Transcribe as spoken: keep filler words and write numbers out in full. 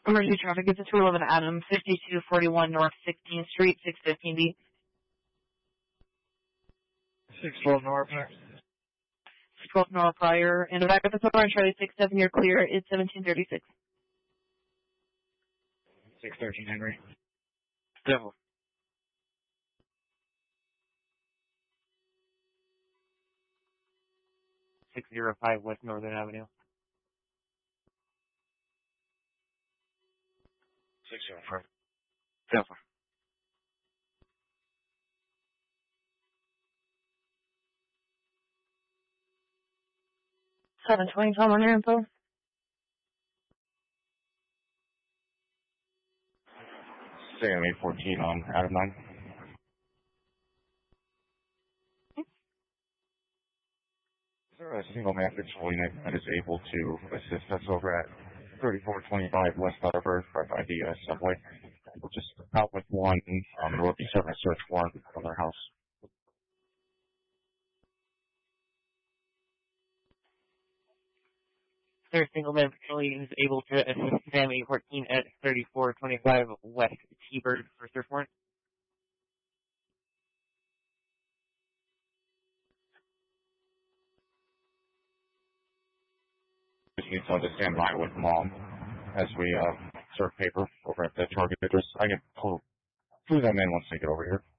Emergency traffic is a two eleven Adam, fifty-two forty-one North sixteenth Street, six fifteen B. six twelve North. six twelve North Prior, and the back of the door on Charlie six seven, you're clear. It's seventeen thirty-six. six thirteen Henry. Devil. six oh five West Northern Avenue. six oh five. Devil. seven twenty, Tom, on your info. Sam eight fourteen on Adam nine. Is there a single man patrol unit that is able to assist us over at thirty-four twenty-five West Butterford, right by the uh, subway? We'll just out with one. Um, there will be serving a search warrant on their house. Sir, single man patrol unit is able to assist Sam eight fourteen at thirty-four twenty-five West T-Bird for search warrant. Just need someone to stand by with mom as we uh, serve paper over at the target address. I can pull, pull them in once they get over here.